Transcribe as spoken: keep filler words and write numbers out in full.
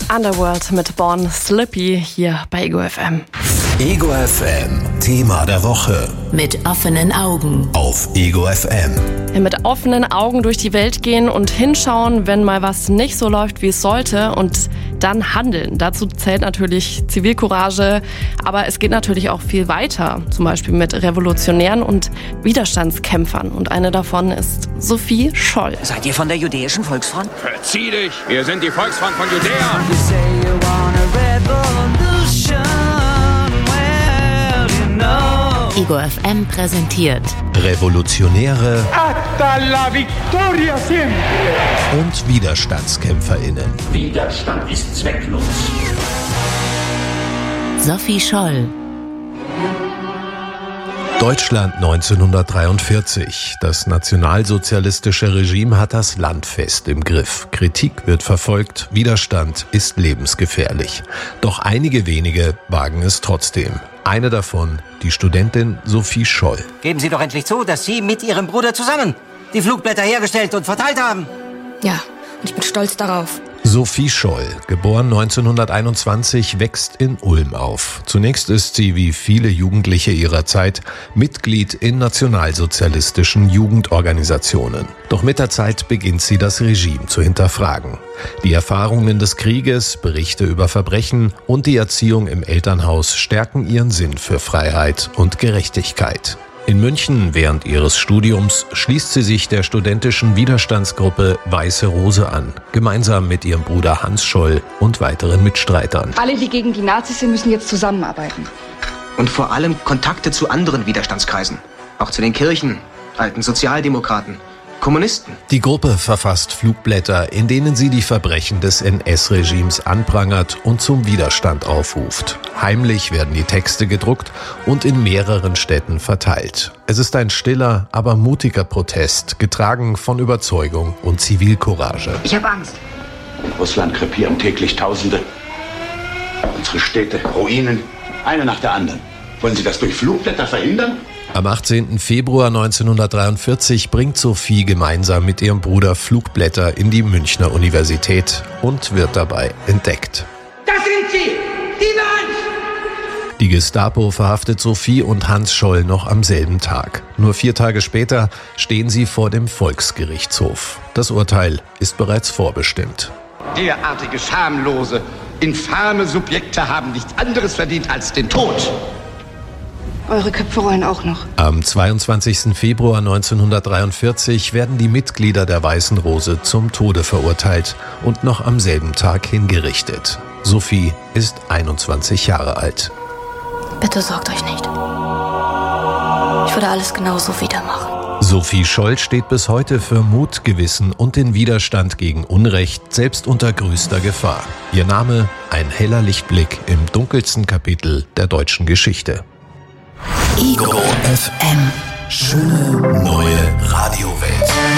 Underworld mit Born Slippy hier bei Ego F M. Ego F M, Thema der Woche. Mit offenen Augen. Auf Ego F M. Ja, mit offenen Augen durch die Welt gehen und hinschauen, wenn mal was nicht so läuft, wie es sollte, und dann handeln. Dazu zählt natürlich Zivilcourage, aber es geht natürlich auch viel weiter, zum Beispiel mit Revolutionären und Widerstandskämpfern. Und eine davon ist Sophie Scholl. Seid ihr von der Judäischen Volksfront? Verzieh dich! Wir sind die Volksfront von Judäa! Ego F M präsentiert Revolutionäre Hasta la victoria siempre. Und WiderstandskämpferInnen. Widerstand ist zwecklos. Sophie Scholl. Deutschland neunzehnhundertdreiundvierzig. Das nationalsozialistische Regime hat das Land fest im Griff. Kritik wird verfolgt, Widerstand ist lebensgefährlich. Doch einige wenige wagen es trotzdem. Eine davon, die Studentin Sophie Scholl. Geben Sie doch endlich zu, dass Sie mit Ihrem Bruder zusammen die Flugblätter hergestellt und verteilt haben. Ja, und ich bin stolz darauf. Sophie Scholl, geboren neunzehnhunderteinundzwanzig, wächst in Ulm auf. Zunächst ist sie, wie viele Jugendliche ihrer Zeit, Mitglied in nationalsozialistischen Jugendorganisationen. Doch mit der Zeit beginnt sie, das Regime zu hinterfragen. Die Erfahrungen des Krieges, Berichte über Verbrechen und die Erziehung im Elternhaus stärken ihren Sinn für Freiheit und Gerechtigkeit. In München während ihres Studiums schließt sie sich der studentischen Widerstandsgruppe Weiße Rose an, gemeinsam mit ihrem Bruder Hans Scholl und weiteren Mitstreitern. Alle, die gegen die Nazis sind, müssen jetzt zusammenarbeiten. Und vor allem Kontakte zu anderen Widerstandskreisen. Auch zu den Kirchen, alten Sozialdemokraten, Kommunisten. Die Gruppe verfasst Flugblätter, in denen sie die Verbrechen des N S-Regimes anprangert und zum Widerstand aufruft. Heimlich werden die Texte gedruckt und in mehreren Städten verteilt. Es ist ein stiller, aber mutiger Protest, getragen von Überzeugung und Zivilcourage. Ich habe Angst. In Russland krepieren täglich Tausende. Unsere Städte, Ruinen, eine nach der anderen. Wollen Sie das durch Flugblätter verhindern? Am achtzehnten Februar neunzehnhundertdreiundvierzig bringt Sophie gemeinsam mit ihrem Bruder Flugblätter in die Münchner Universität und wird dabei entdeckt. Das sind sie! Die waren's! Die Gestapo verhaftet Sophie und Hans Scholl noch am selben Tag. Nur vier Tage später stehen sie vor dem Volksgerichtshof. Das Urteil ist bereits vorbestimmt. Derartige schamlose, infame Subjekte haben nichts anderes verdient als den Tod. Eure Köpfe rollen auch noch. Am zweiundzwanzigsten Februar neunzehnhundertdreiundvierzig werden die Mitglieder der Weißen Rose zum Tode verurteilt und noch am selben Tag hingerichtet. Sophie ist einundzwanzig Jahre alt. Bitte sorgt euch nicht. Ich würde alles genauso wieder machen. Sophie Scholl steht bis heute für Mut, Gewissen und den Widerstand gegen Unrecht, selbst unter größter Gefahr. Ihr Name, ein heller Lichtblick im dunkelsten Kapitel der deutschen Geschichte. Ego F M. Schöne neue Radiowelt.